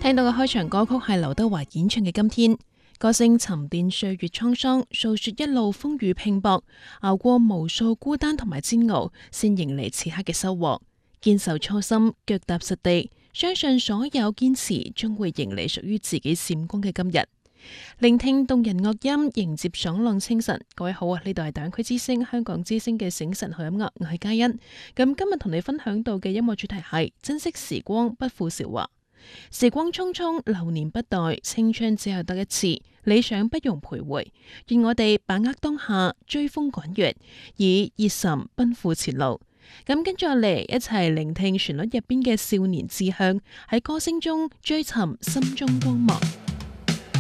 聽到嘅開場歌曲係劉德華演唱嘅《今天》，歌聲沉澱歲月滄桑，訴說一路風雨拼搏，熬過無數孤單同埋煎熬，先迎嚟此刻嘅收穫。堅守初心，腳踏實地，相信所有堅持將會迎嚟屬於自己閃光嘅今日。聆聽動人樂音，迎接爽朗清晨。各位好啊，呢度係大灣區之聲香港之聲嘅醒晨好音樂，我係嘉欣。咁今日同你分享到嘅音樂主題係珍惜時光，不負韶華。時光匆匆，流年不待，青春只有得一次，理想不容徘徊。願我哋把握當下，追風趕月，以熱忱奔赴前路。咁跟住落嚟，一齊聆聽旋律入邊嘅少年志向，喺歌聲中追尋心中光芒。